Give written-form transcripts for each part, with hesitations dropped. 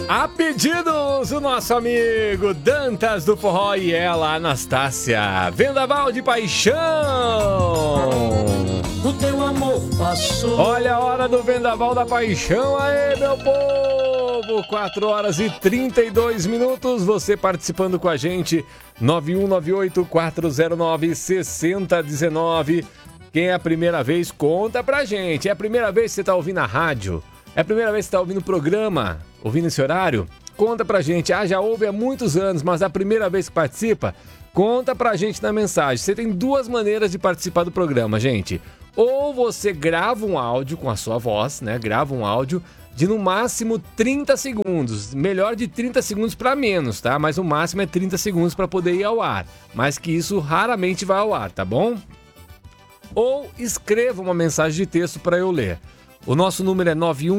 A pedidos do nosso amigo Dantas do Forró e ela, Anastácia. Vendaval de Paixão. O teu amor passou. Olha a hora do Vendaval da Paixão. Aê, meu povo. 4h32. Você participando com a gente. 9198-409-6019. Quem é a primeira vez, conta pra gente. É a primeira vez que você tá ouvindo a rádio? É a primeira vez que você tá ouvindo o programa? Ouvindo esse horário? Conta pra gente. Já ouve há muitos anos, mas é a primeira vez que participa? Conta pra gente na mensagem. Você tem duas maneiras de participar do programa, gente. Ou você grava um áudio com a sua voz, né? Grava um áudio de no máximo 30 segundos. Melhor de 30 segundos pra menos, tá? Mas o máximo é 30 segundos pra poder ir ao ar. Mas que isso raramente vai ao ar, tá bom? Ou escreva uma mensagem de texto pra eu ler. O nosso número é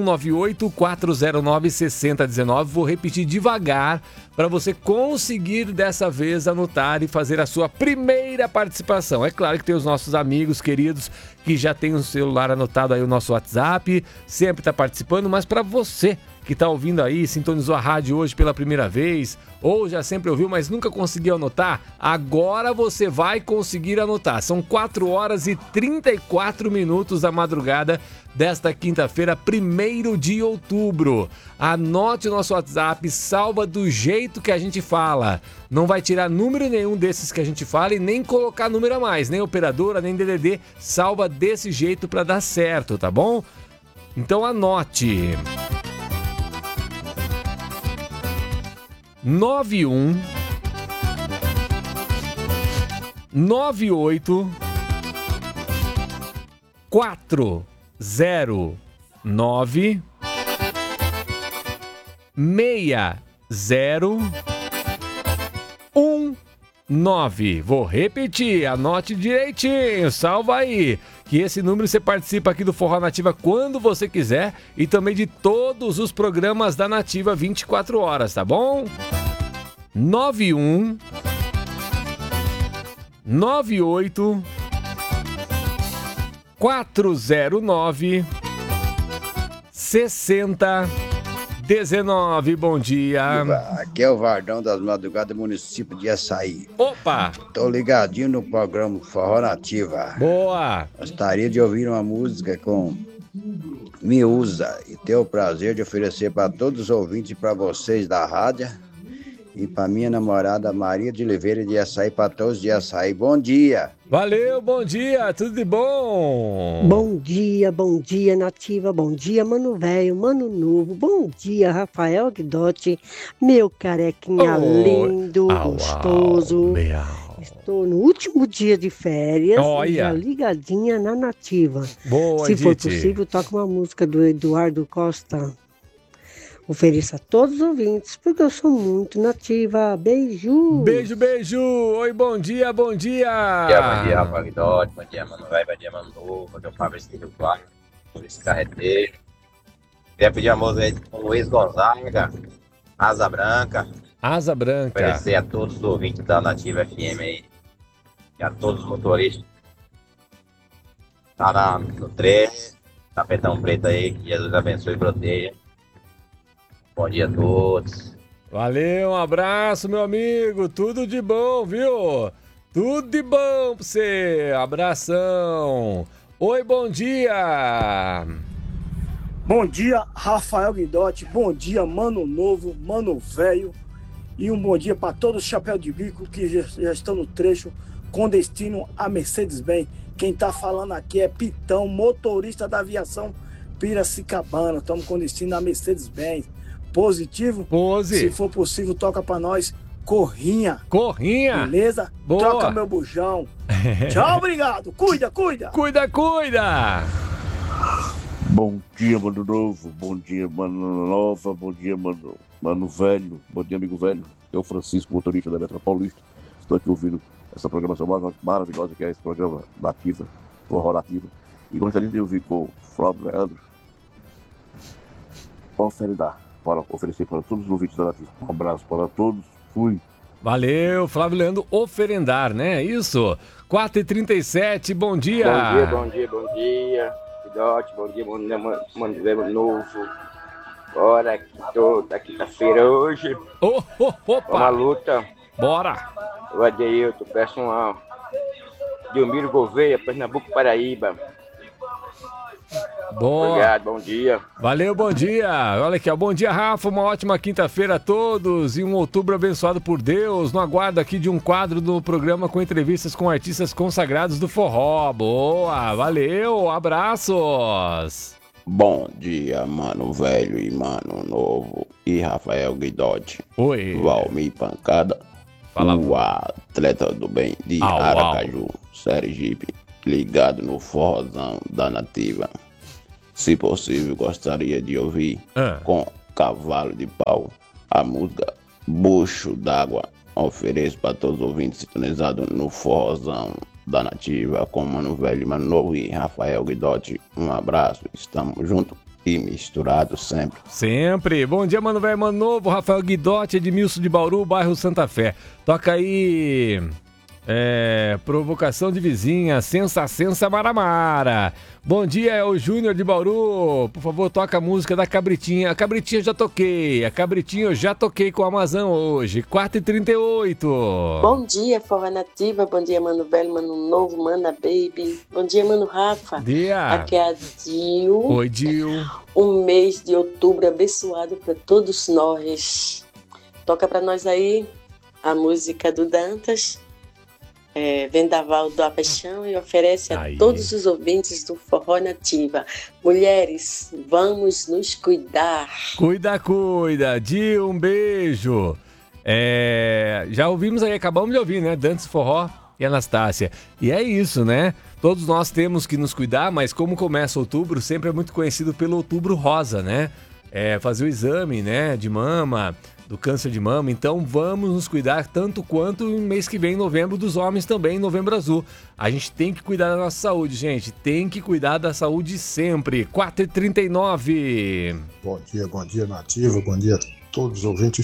9198-409-6019. Vou repetir devagar para você conseguir dessa vez anotar e fazer a sua primeira participação. É claro que tem os nossos amigos queridos que já tem o celular anotado aí, o nosso WhatsApp, sempre está participando, mas para você que está ouvindo aí, sintonizou a rádio hoje pela primeira vez, ou já sempre ouviu, mas nunca conseguiu anotar, agora você vai conseguir anotar. São 4h34 da madrugada desta quinta-feira, 1º de outubro. Anote o nosso WhatsApp, salva do jeito que a gente fala. Não vai tirar número nenhum desses que a gente fala e nem colocar número a mais, nem operadora, nem DDD. Salva desse jeito para dar certo, tá bom? Então anote. 91 98 409 6019. Vou repetir, anote direitinho, salva aí. Que esse número você participa aqui do Forró Nativa quando você quiser e também de todos os programas da Nativa 24 horas, tá bom? 91 98 409 6019. Bom dia. Aqui é o Vardão das Madrugadas, município de Açaí. Opa! Tô ligadinho no programa Forró Nativa. Boa! Gostaria de ouvir uma música com Miúza e ter o prazer de oferecer para todos os ouvintes e para vocês da rádio e para minha namorada Maria de Oliveira de Açaí, para todos de Açaí. Bom dia! Valeu, bom dia, tudo de bom? Bom dia, Nativa, bom dia, Mano Velho, Mano Novo, bom dia, Rafael Guidotti, meu carequinha lindo, gostoso. Estou no último dia de férias, já ligadinha na Nativa. Boa, se for possível, toca uma música do Eduardo Costa. Ofereça a todos os ouvintes, porque eu sou muito nativa. Beijo! Beijo, beijo! Oi, bom dia, bom dia! Bom dia, Rafael Guidotti, bom dia, Mano Velho, bom dia, Mano Novo, aqui é o Fabrício do Claro, por esse carreteiro. Queria pedir a música aí com Luiz Gonzaga, Asa Branca. Asa Branca. Oferecer a todos os ouvintes da Nativa FM aí, e a todos os motoristas. Tá no trem, tapetão preto aí, que Jesus abençoe e proteja. Bom dia a todos. Valeu, um abraço, meu amigo. Tudo de bom, viu? Tudo de bom pra você. Abração. Oi, bom dia. Bom dia, Rafael Guidotti. Bom dia, Mano Novo, Mano Velho. E um bom dia para todos os chapéu de bico que já estão no trecho com destino a Mercedes-Benz. Quem tá falando aqui é Pitão, motorista da aviação Piracicabana. Estamos com destino a Mercedes-Benz. Positivo? Pose. Se for possível, toca pra nós Corrinha. Corrinha. Beleza? Boa. Troca meu bujão. Tchau, obrigado. Cuida. Cuida. Bom dia, Mano Novo. Bom dia, Mano Nova. Bom dia, Mano Velho. Bom dia, amigo velho. Eu, Francisco, motorista da Metro Paulista. Estou aqui ouvindo essa programação maravilhosa que é esse programa Nativa, Forró Nativa. E gostaria de ouvir com o Flávio Leandro. Para oferecer para todos os ouvintes da Nativa. Um abraço para todos. Fui. Valeu, Flávio Leandro, oferendar, né? Isso. 4h37, bom dia. Bom dia. Guidotti, bom dia, Mano Novo. Bora, quinta-feira hoje. Opa! Uma luta. Bora! O Adeilton, peço uma. Delmiro Gouveia, Pernambuco, Paraíba. Boa. Obrigado, bom dia. Valeu, bom dia. Olha aqui, ó. Bom dia, Rafa. Uma ótima quinta-feira a todos e um outubro abençoado por Deus. No aguardo aqui de um quadro do programa com entrevistas com artistas consagrados do forró. Boa, valeu, abraços. Bom dia, mano velho e mano novo. E Rafael Guidotti. Oi. Valmir Pancada. Fala. O atleta do bem de Aracaju, Sergipe. Ligado no forrozão da Nativa. Se possível, gostaria de ouvir com Cavalo de Pau a música Bucho d'Água. Ofereço para todos os ouvintes sintonizados no forrozão da Nativa com Mano Velho, Mano Novo e Rafael Guidotti. Um abraço, estamos juntos e misturados sempre. Sempre. Bom dia, Mano Velho, Mano Novo, Rafael Guidotti, Edmilson de Bauru, bairro Santa Fé. Toca aí... provocação de vizinha, Sensa Maramara. Bom dia, é o Júnior de Bauru. Por favor, toca a música da Cabritinha. A Cabritinha eu já toquei com a Amazon hoje, 4h38. Bom dia, Forró Nativa. Bom dia, Mano Velho, Mano Novo, Mana Baby. Bom dia, Mano Rafa. Dia. Aqui é a Dil. Oi, Dil. Um mês de outubro abençoado para todos nós. Toca para nós aí a música do Dantas. Vendaval do Paixão e oferece a todos os ouvintes do Forró Nativa. Mulheres, vamos nos cuidar. Cuida. Dil, um beijo. Já ouvimos aí, acabamos de ouvir, né? Dantas Forró e Anastácia. E é isso, né? Todos nós temos que nos cuidar, mas como começa outubro, sempre é muito conhecido pelo Outubro Rosa, né? Fazer o exame, né? De mama, do câncer de mama, então vamos nos cuidar tanto quanto no mês que vem, novembro, dos homens também, Novembro Azul. A gente tem que cuidar da nossa saúde, gente, tem que cuidar da saúde sempre. 4h39. Bom dia, Nativa, bom dia a todos os ouvintes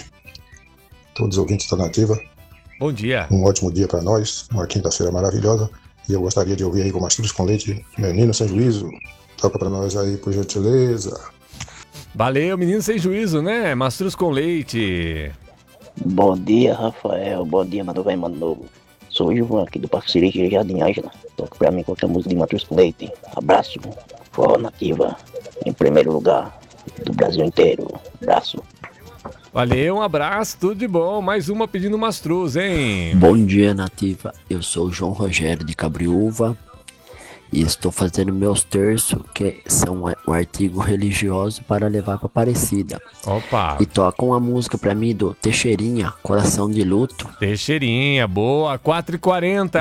da Nativa. Bom dia. Um ótimo dia para nós, uma quinta-feira maravilhosa, e eu gostaria de ouvir aí com Mastiros com Leite, Menino Sem Juízo. Toca para nós aí, por gentileza. Valeu, Menino Sem Juízo, né? Mastruz com Leite. Bom dia, Rafael. Bom dia, Mano Velho, Mano Novo. Sou o Gilvan aqui do Parque Sirique, Jardim Ángela. Toca pra mim qualquer música de Mastruz com Leite. Abraço. Forró Nativa, em primeiro lugar do Brasil inteiro. Abraço. Valeu, um abraço, tudo de bom. Mais uma pedindo Mastruz, hein? Bom dia, Nativa. Eu sou o João Rogério de Cabriúva. E estou fazendo meus terços, que são um artigo religioso para levar para Aparecida. Opa! E toca uma música para mim do Teixeirinha, Coração de Luto. Teixeirinha, boa, 4h40.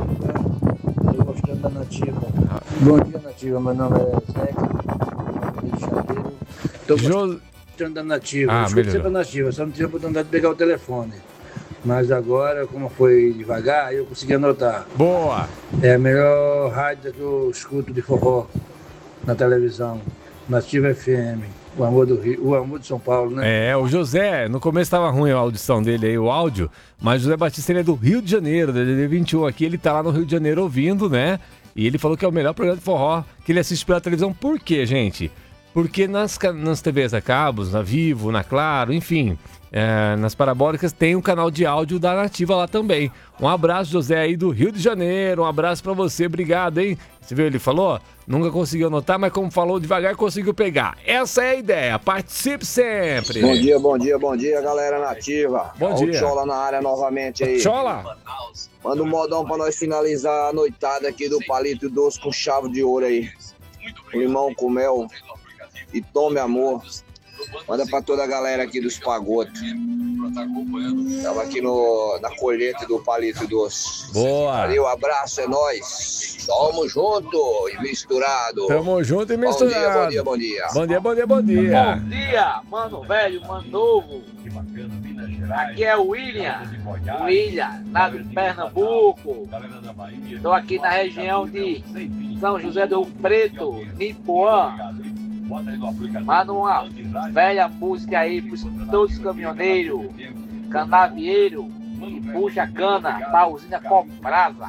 Eu gostando da Nativa. Bom dia, Nativa. Meu nome é Zeca, Rio de Janeiro. Estou gostando da Nativa. Eu escuto sempre a Nativa, só não tive a oportunidade de pegar o telefone. Mas agora, como foi devagar, eu consegui anotar. Boa! É a melhor rádio que eu escuto de forró na televisão. Nativa FM. O amor do Rio, o amor de São Paulo, né? O José, no começo estava ruim a audição dele aí, o áudio, mas o José Batista ele é do Rio de Janeiro, da DD21 aqui, ele tá lá no Rio de Janeiro ouvindo, né? E ele falou que é o melhor programa de forró que ele assiste pela televisão. Por quê, gente? Porque nas TVs a cabos, na Vivo, na Claro, enfim, nas parabólicas tem um canal de áudio da Nativa lá também. Um abraço, José, aí do Rio de Janeiro, um abraço pra você, obrigado, hein? Você viu, ele falou? Nunca conseguiu anotar, mas como falou devagar, conseguiu pegar. Essa é a ideia, participe sempre! Bom dia, galera Nativa. Bom dia. O Chola na área novamente aí. Chola! Manda um modão pra nós finalizar a noitada aqui do Palito Doce com chave de ouro aí. Limão com mel e tome amor. Manda pra toda a galera aqui dos Pagotos. Tava aqui na colheita do Palito Doce. Boa! Valeu, abraço, é nóis. Tamo junto e misturado. Tamo junto e misturado. Bom dia. Bom dia. Bom dia, Mano Velho, Mano Novo. Aqui é o William, lá de Pernambuco. Estou aqui na região de São José do Rio Preto, Nipoã. Manda uma velha música aí para todos os caminhoneiros, canavieiros que puxa cana pra usina Coprasa.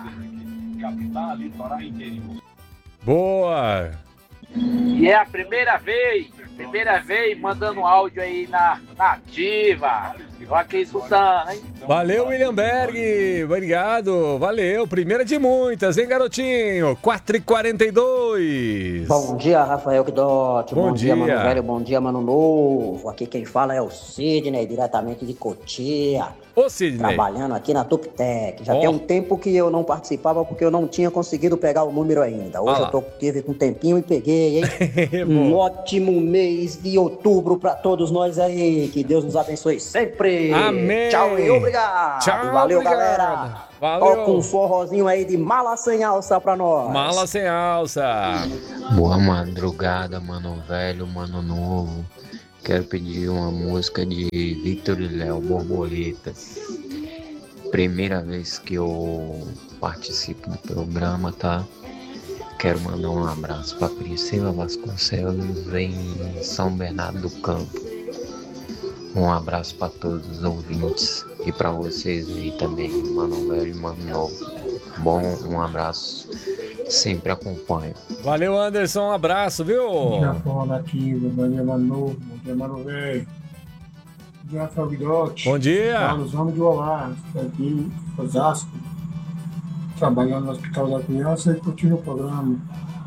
Boa! E é a primeira vez Primeira vez mandando áudio aí na ativa. Eu aqui escutando, hein? Valeu, William Berg. Obrigado. Valeu. Primeira de muitas, hein, garotinho? 4h42. Bom dia, Rafael Guidotti. Bom dia, Mano Velho. Bom dia, Mano Novo. Aqui quem fala é o Sidney, diretamente de Cotia. Ô, Sidney. Trabalhando aqui na Tuptec. Já tem um tempo que eu não participava porque eu não tinha conseguido pegar o número ainda. Hoje eu tive com um tempinho e peguei, hein? Um ótimo mês de outubro pra todos nós aí. Que Deus nos abençoe sempre. Amém. Tchau e obrigado. Tchau, valeu, obrigado. Galera. Valeu. Toca um forrozinho aí de mala sem alça pra nós. Mala sem alça. Boa madrugada, Mano Velho, Mano Novo. Quero pedir uma música de Victor e Léo, Borboletas. Primeira vez que eu participo do programa, tá? Quero mandar um abraço para Priscila Vasconcelos em São Bernardo do Campo. Um abraço para todos os ouvintes e para vocês aí também, Mano Velho e Mano Novo. Bom, um abraço, sempre acompanho. Valeu, Anderson, um abraço, viu? Bom dia, Forró Nativa, bom dia, Mano Novo, bom dia, Mano Velho. Bom dia, Rafael Guidotti. Bom dia. Carlos Ramos de Olá, estou aqui em Osasco, trabalhando no Hospital da Criança e curtindo o programa.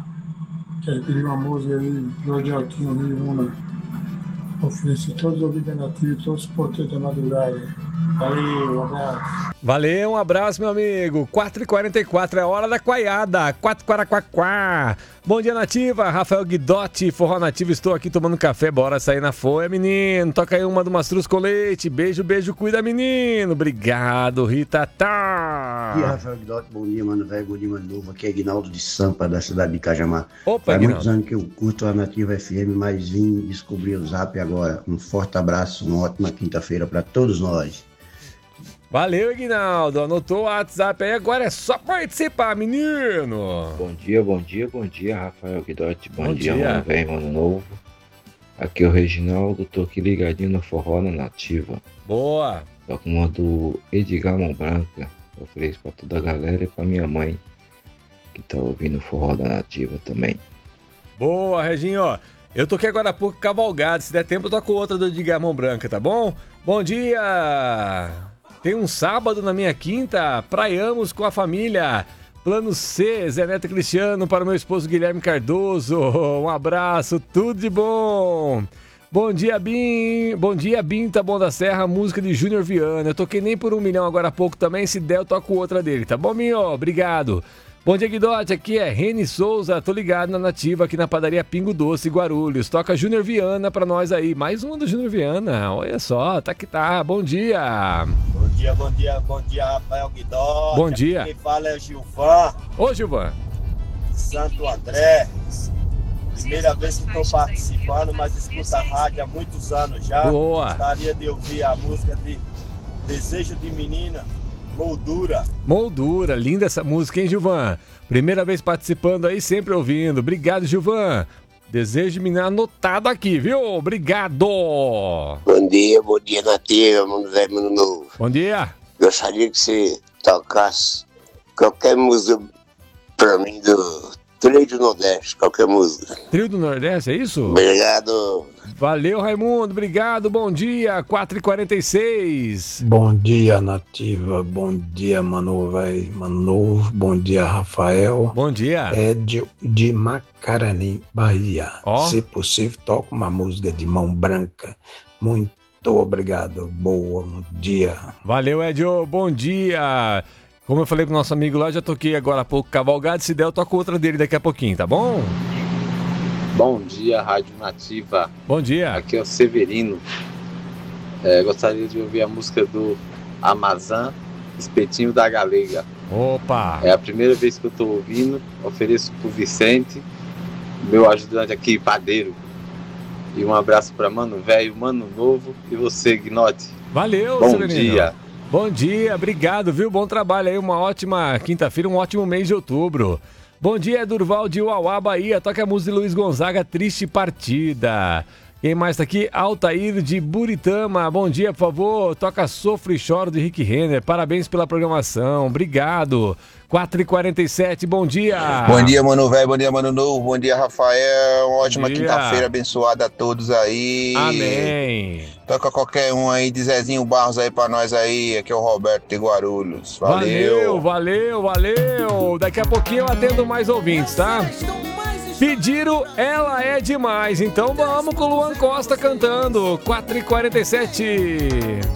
Quero pedir uma música aí, Jorge Altinho, Rio Una. Ofereci todos os ouvintes nativos, todos os porteiros da madrugada. Valeu, um abraço. Valeu, um abraço, meu amigo. 4h44 é hora da coiada. 4h44. Bom dia, Nativa. Rafael Guidotti, Forró Nativo. Estou aqui tomando café. Bora sair na folha, menino. Toca aí uma do Mastruz com leite. Beijo, beijo, cuida, menino. Obrigado, Rita. Tá. Bom dia, Rafael Guidotti. Bom dia, Mano Velho. Bom dia, Mano Novo. Aqui é Guinaldo de Sampa, da cidade de Cajamar. Opa, Faz Guinaldo. muitos anos que eu curto a Nativa FM, mas vim descobrir o Zap agora. Um forte abraço, uma ótima quinta-feira para todos nós. Valeu, Guinaldo. Anotou o WhatsApp aí. Agora é só participar, menino. Bom dia, bom dia, bom dia, Rafael Guidotti. Bom dia, dia. Mano Velho, Mano Novo. Aqui é o Reginaldo, tô aqui ligadinho no Forró na Nativa. Boa. Tô com uma do Edgar Mão Branca. Eu ofereço pra toda a galera e pra minha mãe, que tá ouvindo o Forró da Nativa também. Boa, Reginho. Eu toquei agora há pouco Cavalgado. Se der tempo, eu toco outra do Edgar Mão Branca, tá bom? Bom dia. Tem um sábado na minha quinta. Praiamos com a família. Plano C, Zé Neto Cristiano, para o meu esposo Guilherme Cardoso. Um abraço, tudo de bom. Bom dia, Bim. Bom dia, Bim, tá bom da Serra, música de Júnior Viana. Eu toquei nem por 1 milhão agora há pouco também. Se der, eu toco outra dele, tá bom, Minho? Obrigado. Bom dia, Guidotti. Aqui é Reni Souza. Tô ligado na Nativa aqui na padaria Pingo Doce, Guarulhos. Toca Júnior Viana pra nós aí. Mais uma do Júnior Viana. Olha só, tá que tá. Bom dia. Bom dia, bom dia, bom dia, Rafael Guidotti. Bom dia. Quem fala é o Gilvan. Ô, Gilvan. Santo André. Primeira vez que estou participando, mas escuto a rádio há muitos anos já. Boa. Gostaria de ouvir a música de Desejo de Menina, Moldura. Moldura, linda essa música, hein, Gilvan? Primeira vez participando aí, sempre ouvindo. Obrigado, Gilvan. Desejo de menina anotado aqui, viu? Obrigado. Bom dia, Nativa, Mano Velho, Mano Novo. Bom dia. Gostaria que você tocasse qualquer música pra mim do Trio do Nordeste, qualquer música. Trio do Nordeste, é isso? Obrigado. Valeu, Raimundo, obrigado, bom dia, 4h46. Bom dia, Nativa, bom dia, Mano Velho, Mano Novo, bom dia, Rafael. Bom dia. Édio de Macarani, Bahia. Ó. Se possível, toca uma música de Mão Branca. Muito obrigado, bom dia. Valeu, Edio, bom dia. Como eu falei pro nosso amigo lá, já toquei agora há pouco Cavalgado, se der eu toco outra dele daqui a pouquinho, tá bom? Bom dia, Rádio Nativa. Bom dia. Aqui é o Severino. Gostaria de ouvir a música do Amazã, Espetinho da Galega. Opa! É a primeira vez que eu tô ouvindo. Ofereço pro Vicente, meu ajudante aqui, padeiro. E um abraço pra Mano Velho, Mano Novo e você, Guinotti. Valeu, bom Severino. Dia. Bom dia, obrigado, viu? Bom trabalho aí, uma ótima quinta-feira, um ótimo mês de outubro. Bom dia, Durval de Uauá, Bahia. Toca a música de Luiz Gonzaga, Triste Partida. Quem mais tá aqui? Altair de Buritama. Bom dia, por favor. Toca Sofro e Choro do Rick Renner. Parabéns pela programação. Obrigado. 4h47, bom dia. Bom dia, mano velho. Bom dia, mano novo. Bom dia, Rafael. Ótima quinta-feira abençoada a todos aí. Amém. Toca qualquer um aí de Zezinho Barros aí pra nós aí. Aqui é o Roberto de Guarulhos. Valeu. Valeu. Daqui a pouquinho eu atendo mais ouvintes, tá? Pediram Ela É Demais. Então vamos com o Luan Costa cantando. 4h47.